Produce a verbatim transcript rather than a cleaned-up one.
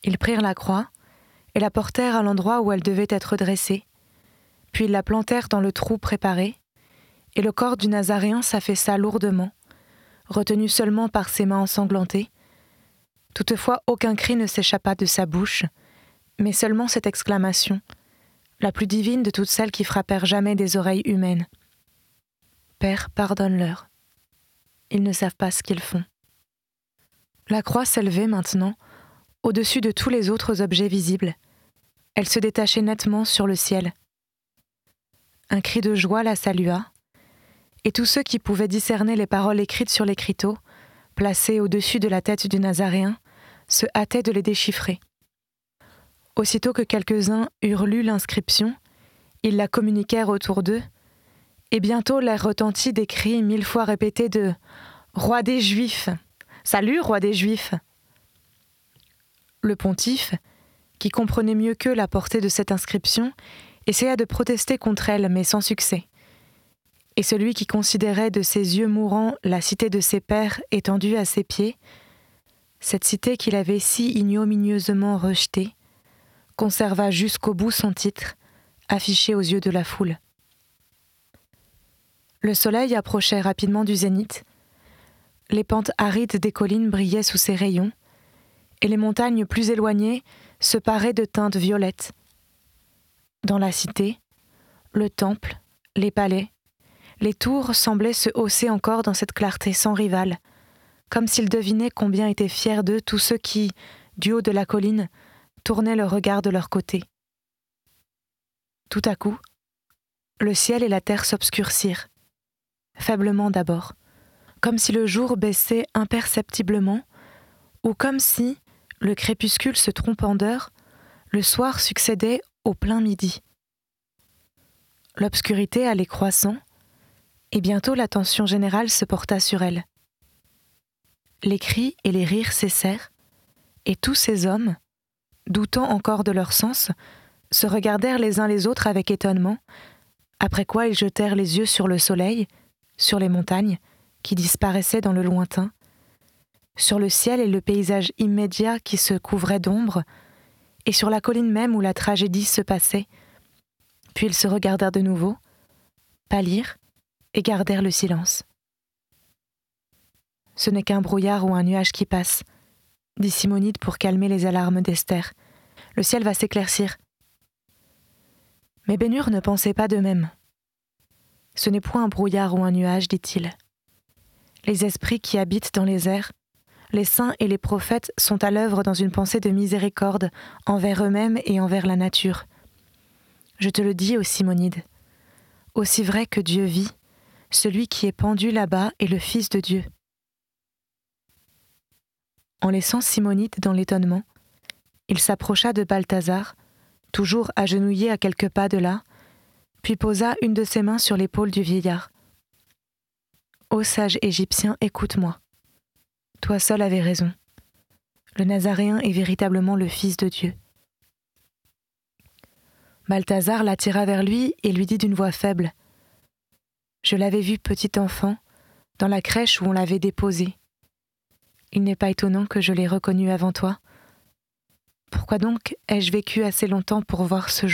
Ils prirent la croix et la portèrent à l'endroit où elle devait être dressée, puis ils la plantèrent dans le trou préparé, et le corps du Nazaréen s'affaissa lourdement, retenu seulement par ses mains ensanglantées. Toutefois, aucun cri ne s'échappa de sa bouche, mais seulement cette exclamation, la plus divine de toutes celles qui frappèrent jamais des oreilles humaines. « Père, pardonne-leur. Ils ne savent pas ce qu'ils font. » La croix s'élevait maintenant au-dessus de tous les autres objets visibles. Elle se détachait nettement sur le ciel. Un cri de joie la salua, et tous ceux qui pouvaient discerner les paroles écrites sur l'écriteau, placées au-dessus de la tête du Nazaréen, se hâtaient de les déchiffrer. Aussitôt que quelques-uns eurent lu l'inscription, ils la communiquèrent autour d'eux, et bientôt l'air retentit des cris mille fois répétés de « Roi des Juifs ! Salut, roi des Juifs !» Le pontife, qui comprenait mieux qu'eux la portée de cette inscription, essaya de protester contre elle, mais sans succès. Et celui qui considérait de ses yeux mourants la cité de ses pères étendue à ses pieds, cette cité qu'il avait si ignominieusement rejetée, conserva jusqu'au bout son titre, affiché aux yeux de la foule. Le soleil approchait rapidement du zénith, les pentes arides des collines brillaient sous ses rayons, et les montagnes plus éloignées se paraient de teintes violettes. Dans la cité, le temple, les palais, les tours semblaient se hausser encore dans cette clarté sans rivale, comme s'ils devinaient combien étaient fiers d'eux tous ceux qui, du haut de la colline, tournaient le regard de leur côté. Tout à coup, le ciel et la terre s'obscurcirent, faiblement d'abord, comme si le jour baissait imperceptiblement, ou comme si, le crépuscule se trompant d'heure, le soir succédait au plein midi. L'obscurité allait croissant, et bientôt l'attention générale se porta sur elle. Les cris et les rires cessèrent, et tous ces hommes, doutant encore de leur sens, se regardèrent les uns les autres avec étonnement, après quoi ils jetèrent les yeux sur le soleil, sur les montagnes, qui disparaissaient dans le lointain, sur le ciel et le paysage immédiat qui se couvrait d'ombre, et sur la colline même où la tragédie se passait. Puis ils se regardèrent de nouveau, pâlirent et gardèrent le silence. « Ce n'est qu'un brouillard ou un nuage qui passe, » dit Simonide pour calmer les alarmes d'Esther. « Le ciel va s'éclaircir. » Mais Bénur ne pensait pas de même. « Ce n'est point un brouillard ou un nuage, dit-il. Les esprits qui habitent dans les airs, les saints et les prophètes sont à l'œuvre dans une pensée de miséricorde envers eux-mêmes et envers la nature. Je te le dis, ô Simonide, aussi vrai que Dieu vit, celui qui est pendu là-bas est le Fils de Dieu. » En laissant Simonide dans l'étonnement, il s'approcha de Balthazar, toujours agenouillé à quelques pas de là, puis posa une de ses mains sur l'épaule du vieillard. « Ô sage Égyptien, écoute-moi. Toi seul avais raison. Le Nazaréen est véritablement le Fils de Dieu. » Balthazar l'attira vers lui et lui dit d'une voix faible : « Je l'avais vu petit enfant, dans la crèche où on l'avait déposé. Il n'est pas étonnant que je l'ai reconnu avant toi. Pourquoi donc ai-je vécu assez longtemps pour voir ce jour ?